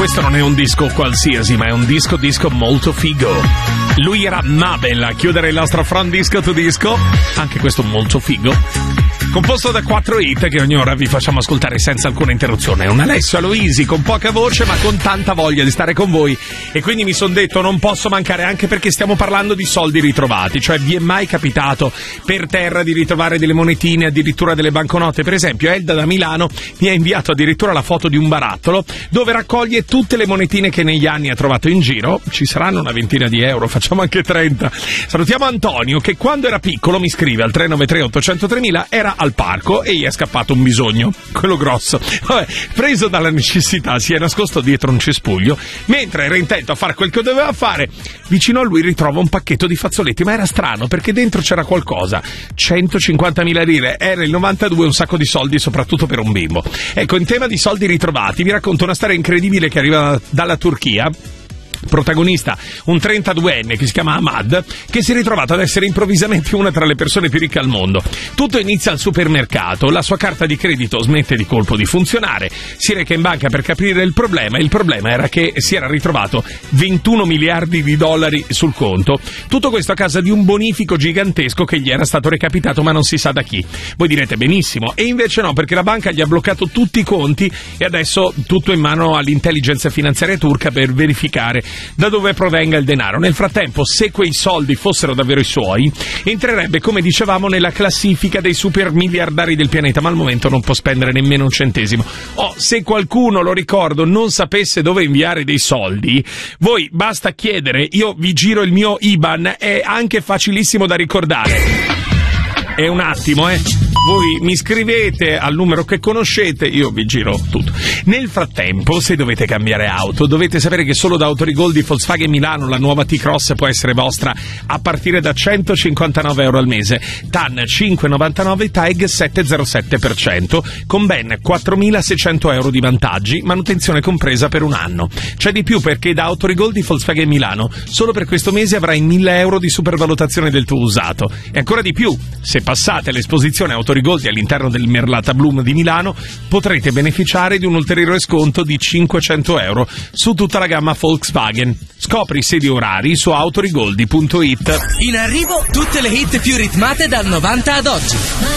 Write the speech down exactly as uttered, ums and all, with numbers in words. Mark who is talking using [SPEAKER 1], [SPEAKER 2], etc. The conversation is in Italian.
[SPEAKER 1] questo non è un disco qualsiasi, ma è un disco disco molto figo. Lui era Mabel a chiudere il nostro From Disco to Disco, anche questo molto figo, composto da quattro hit che ogni ora vi facciamo ascoltare senza alcuna interruzione. Un Alessio Aloisi con poca voce ma con tanta voglia di stare con voi, e quindi mi son detto non posso mancare, anche perché stiamo parlando di soldi ritrovati. Cioè, vi è mai capitato per terra di ritrovare delle monetine, addirittura delle banconote? Per esempio Elda da Milano mi ha inviato addirittura la foto di un barattolo dove raccoglie tutte le monetine che negli anni ha trovato in giro. Ci saranno una ventina di euro, facciamo anche trenta. Salutiamo Antonio che quando era piccolo, mi scrive al tre nove tre otto zero zero tre mila, era al parco e gli è scappato un bisogno, quello grosso. Vabbè, preso dalla necessità si è nascosto dietro un cespuglio mentre era intento a fare quel che doveva fare. Vicino a lui ritrova un pacchetto di fazzoletti, ma era strano perché dentro c'era qualcosa. centocinquantamila lire, era il novantadue, un sacco di soldi soprattutto per un bimbo. Ecco, in tema di soldi ritrovati vi racconto una storia incredibile che arriva dalla Turchia. Protagonista un trentaduenne che si chiama Ahmad, che si è ritrovato ad essere improvvisamente una tra le persone più ricche al mondo. Tutto inizia al supermercato, la sua carta di credito smette di colpo di funzionare, si reca in banca per capire il problema. Il problema era che si era ritrovato ventuno miliardi di dollari sul conto. Tutto questo a causa di un bonifico gigantesco che gli era stato recapitato, ma non si sa da chi. Voi direte benissimo, e invece no, perché la banca gli ha bloccato tutti i conti e adesso tutto in mano all'intelligence finanziaria turca per verificare da dove provenga il denaro. Nel frattempo, se quei soldi fossero davvero i suoi, entrerebbe, come dicevamo, nella classifica dei super miliardari del pianeta, ma al momento non può spendere nemmeno un centesimo. Oh, se qualcuno, lo ricordo, non sapesse dove inviare dei soldi, voi basta chiedere, io vi giro il mio I B A N, è anche facilissimo da ricordare. È un attimo, eh. Voi mi scrivete al numero che conoscete, io vi giro tutto. Nel frattempo, se dovete cambiare auto, dovete sapere che solo da Autorigol di Volkswagen Milano la nuova T-Cross può essere vostra a partire da centocinquantanove euro al mese. T A N cinque virgola novantanove, TAG sette virgola zero sette per cento, con ben quattromilaseicento euro di vantaggi, manutenzione compresa per un anno. C'è di più, perché da Autorigol di Volkswagen Milano solo per questo mese avrai mille euro di supervalutazione del tuo usato. E ancora di più, se passate l'esposizione Autorigol all'interno del Merlata Bloom di Milano, potrete beneficiare di un ulteriore sconto di cinquecento euro su tutta la gamma Volkswagen. Scopri sedi orari su autorigoldi punto it.
[SPEAKER 2] In arrivo tutte le hit più ritmate dal novanta ad oggi.